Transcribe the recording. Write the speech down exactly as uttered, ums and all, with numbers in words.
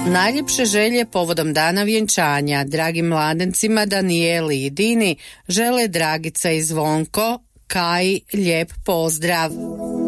Najljepše želje povodom dana vjenčanja dragim mladencima Danijeli i Dini žele Dragica i Zvonko. Kaji lijep pozdrav.